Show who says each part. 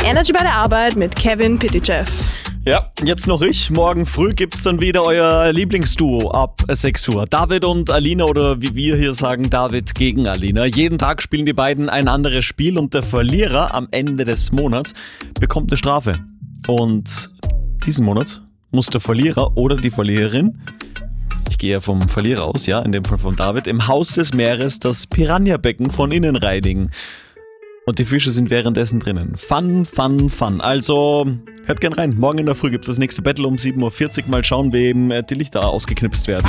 Speaker 1: Energy bei der Arbeit mit Kevin Pitychev.
Speaker 2: Ja, jetzt noch ich. Morgen früh gibt's dann wieder euer Lieblingsduo ab 6 Uhr. David und Alina, oder wie wir hier sagen, David gegen Alina. Jeden Tag spielen die beiden ein anderes Spiel und der Verlierer am Ende des Monats bekommt eine Strafe. Und diesen Monat muss der Verlierer oder die Verliererin, ich gehe ja vom Verlierer aus, ja, in dem Fall von David, im Haus des Meeres das Piranha-Becken von innen reinigen. Und die Fische sind währenddessen drinnen. Fun, fun, fun. Also, hört gern rein. Morgen in der Früh gibt's das nächste Battle um 7.40 Uhr. Mal schauen, wem die Lichter ausgeknipst werden.